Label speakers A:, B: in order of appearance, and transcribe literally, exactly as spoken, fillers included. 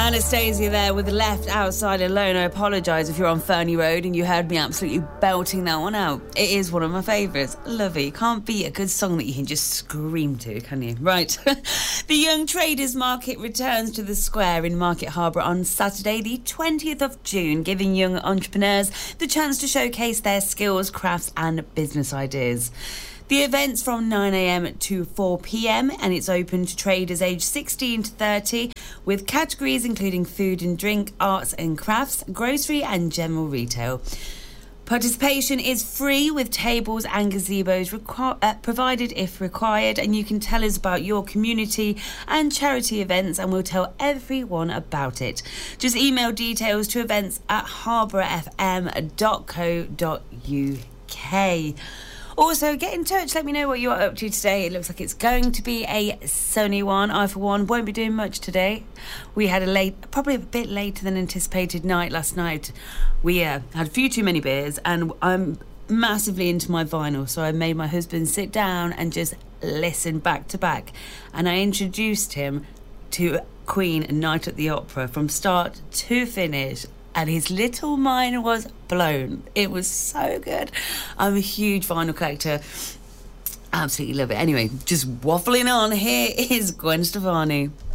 A: Anastasia there with Left Outside Alone. I apologise if you're on Fernie Road and you heard me absolutely belting that one out. It is one of my favourites. Love it. You can't beat a good song that you can just scream to, can you? Right. The Young Traders Market returns to the Square in Market Harbour on Saturday, the twentieth of June, giving young entrepreneurs the chance to showcase their skills, crafts and business ideas. The event's from nine a.m. to four p.m. and it's open to traders aged sixteen to thirty, with categories including food and drink, arts and crafts, grocery and general retail. Participation is free, with tables and gazebos requ- uh, provided if required, and you can tell us about your community and charity events and we'll tell everyone about it. Just email details to events at harbour f m dot co dot u k. Also, get in touch, let me know what you're up to today. It looks like it's going to be a sunny one. I, for one, won't be doing much today. We had a late, probably a bit later than anticipated night last night. We uh, had a few too many beers, and I'm massively into my vinyl, so I made my husband sit down and just listen back to back. And I introduced him to Queen and Night at the Opera from start to finish. And his little mind was blown. It was so good. I'm a huge vinyl collector. Absolutely love it. Anyway, just waffling on. Here is Gwen Stefani.